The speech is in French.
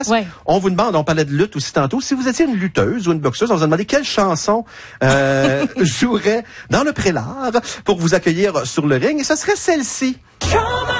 Ouais. On vous demande, on parlait de lutte aussi tantôt, si vous étiez une lutteuse ou une boxeuse, on vous a demandé quelle chanson jouerait dans le prélat pour vous accueillir sur le ring, et ce serait celle-ci.